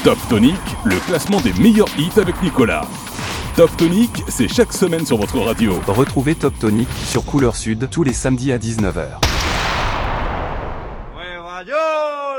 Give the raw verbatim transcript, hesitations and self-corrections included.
Top Tonic, le classement des meilleurs hits avec Nicolas. Top Tonic, c'est chaque semaine sur votre radio. Retrouvez Top Tonic sur Couleur Sud tous les samedis à dix-neuf heures. Ouais, radio.